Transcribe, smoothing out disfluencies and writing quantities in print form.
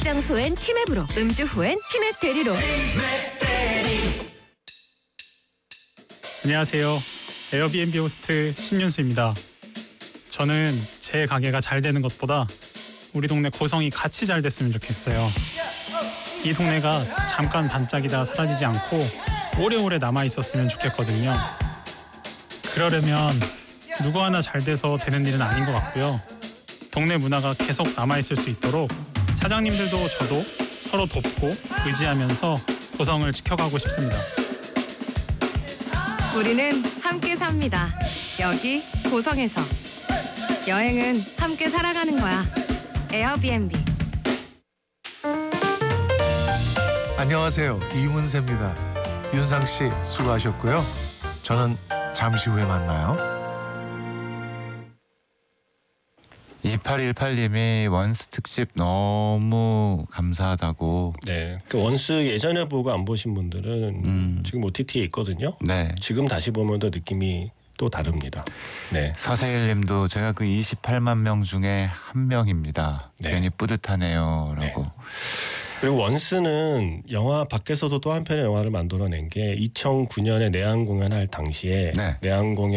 장소엔 티맵으로, 음주 후엔 티맵 대리로. 안녕하세요. 에어비앤비 호스트 신윤수입니다. 저는 제 가게가 잘 되는 것보다 우리 동네 고성이 같이 잘 됐으면 좋겠어요. 이 동네가 잠깐 반짝이다 사라지지 않고 오래오래 남아있었으면 좋겠거든요. 그러려면 누구 하나 잘 돼서 되는 일은 아닌 것 같고요. 동네 문화가 계속 남아있을 수 있도록 사장님들도 저도 서로 돕고 의지하면서 고성을 지켜가고 싶습니다. 우리는 함께 삽니다. 여기 고성에서. 여행은 함께 살아가는 거야. 에어비앤비. 안녕하세요. 이문세입니다. 윤상 씨 수고하셨고요. 저는 잠시 후에 만나요. 2818님이 원스 특집 너무 감사하다고. 네, 그 원스 예전에 보고 안 보신 분들은 지금 OTT에 있거든요. 네. 지금 다시 보면 더 느낌이 또 다릅니다. 네. 서세일님도 제가 그 28만 명 중에 한 명입니다. 네. 괜히 뿌듯하네요라고. 네. 그리고 원스는 영화 밖에서도 또 한 편의 영화를 만들어낸 게 2009년에 내한 공연할 당시에 네. 내한 공연